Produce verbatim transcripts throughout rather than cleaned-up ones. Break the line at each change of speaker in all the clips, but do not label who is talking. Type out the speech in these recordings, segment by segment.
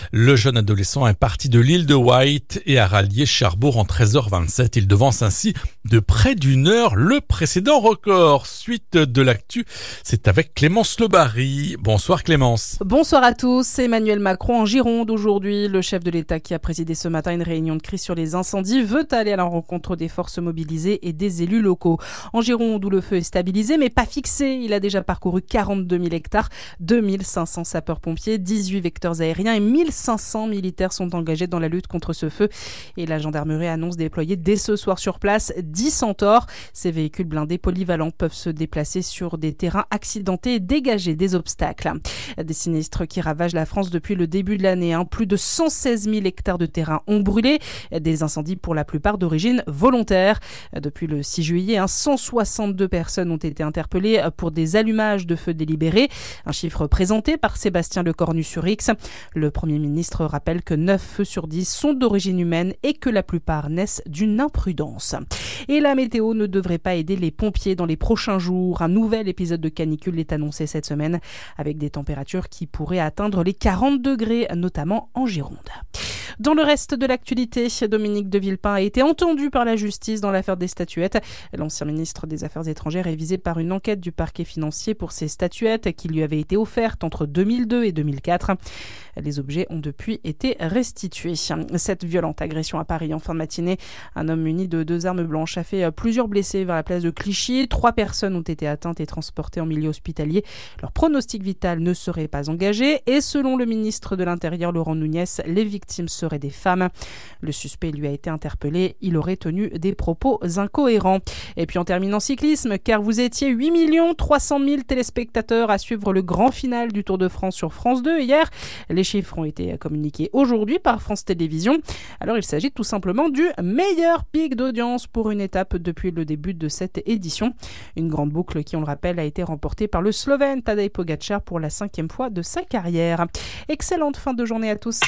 Le jeune adolescent est parti de l'île de Wight et a rallié Cherbourg en treize heures vingt-sept. Il devance ainsi de près d'une heure le précédent record. Suite de l'actu, c'est avec Clémence Lebary. Bonsoir Clémence.
Bonsoir à tous. Emmanuel Macron en Gironde aujourd'hui. Le chef de l'État qui a présidé ce matin une réunion de crise sur les incendies veut aller à la rencontre des forces mobilisées et des élus locaux. En Gironde où le feu est stabilisé mais pas fixé, il a déjà parcouru quarante-deux mille hectares, deux mille cinq cents sapeurs-pompiers, dix-huit vecteurs aériens et mille cinq cents militaires sont engagés dans la lutte contre ce feu. Et la gendarmerie annonce déployer dès ce soir sur place dix centaures. Ces véhicules blindés polyvalents peuvent se déplacer sur des terrains accidentés et dégager des obstacles. Des sinistres qui ravagent la France depuis le début de l'année. Hein. Plus de cent seize mille hectares de terrain ont brûlé. Des incendies pour la plupart d'origine volontaire. Depuis le six juillet, hein, cent soixante-deux personnes ont été interpellées pour des allumages de feux délibérés. Un chiffre présenté par Sébastien Lecornu sur X. Le Premier ministre rappelle que neuf feux sur dix sont d'origine humaine et que la plupart naissent d'une imprudence. Et la météo ne devrait pas aider les pompiers dans les prochains jours. Un nouvel épisode de canicule est annoncé cette semaine avec des températures qui pourraient atteindre les quarante degrés, notamment en Gironde. Dans le reste de l'actualité, Dominique de Villepin a été entendu par la justice dans l'affaire des statuettes. L'ancien ministre des Affaires étrangères est visé par une enquête du parquet financier pour ces statuettes qui lui avaient été offertes entre deux mille deux et deux mille quatre. Les objets ont depuis été restitués. Cette violente agression à Paris en fin de matinée, un homme muni de deux armes blanches a fait plusieurs blessés vers la place de Clichy. Trois personnes ont été atteintes et transportées en milieu hospitalier. Leur pronostic vital ne serait pas engagé et selon le ministre de l'Intérieur Laurent Nunez, les victimes seraient des femmes. Le suspect lui a été interpellé. Il aurait tenu des propos incohérents. Et puis on termine en cyclisme car vous étiez huit millions trois cent mille téléspectateurs à suivre le grand final du Tour de France sur France deux hier. Les chiffres ont été communiqués aujourd'hui par France Télévisions. Alors il s'agit tout simplement du meilleur pic d'audience pour une étape depuis le début de cette édition. Une grande boucle qui, on le rappelle, a été remportée par le Slovène Tadej Pogačar pour la cinquième fois de sa carrière. Excellente fin de journée à tous.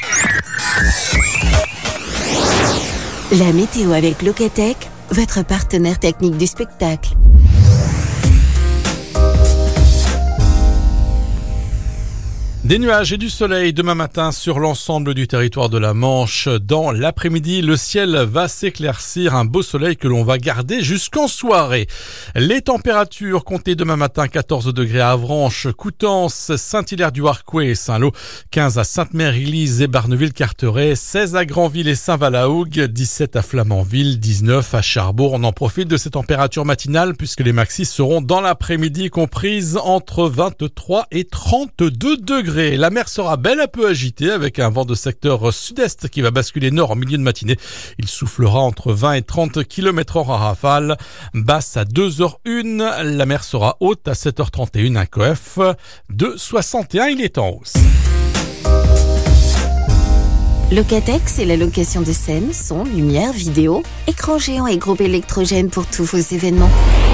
La météo avec Locatec, votre partenaire technique du spectacle.
Des nuages et du soleil demain matin sur l'ensemble du territoire de la Manche. Dans l'après-midi, le ciel va s'éclaircir, un beau soleil que l'on va garder jusqu'en soirée. Les températures comptées demain matin, quatorze degrés à Avranches, Coutances, Saint-Hilaire-du-Harcouët et Saint-Lô, quinze à Sainte-Mère-Église et Barneville-Carteret, seize à Granville et Saint-Valahougue, dix-sept à Flamanville, dix-neuf à Cherbourg. On en profite de ces températures matinales puisque les maxis seront dans l'après-midi comprises entre vingt-trois et trente-deux degrés. La mer sera belle un peu agitée avec un vent de secteur sud-est qui va basculer nord en milieu de matinée. Il soufflera entre vingt et trente kilomètres heure à rafale. Basse à deux heures une. La mer sera haute à sept heures trente et une. Un C O F de soixante et un. Il est en hausse.
Locatec, c'est la location de scène, son, lumière, vidéo, écran géant et groupe électrogène pour tous vos événements.